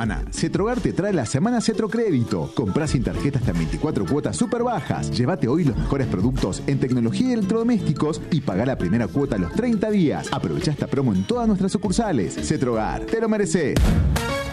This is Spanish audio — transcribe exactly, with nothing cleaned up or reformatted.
semana, Cetrogar te trae la semana Cetrocrédito. Comprá sin tarjeta hasta veinticuatro cuotas súper bajas. Llévate hoy los mejores productos en tecnología y electrodomésticos y pagá la primera cuota a los treinta días. Aprovecha esta promo en todas nuestras sucursales. Cetrogar, te lo mereces.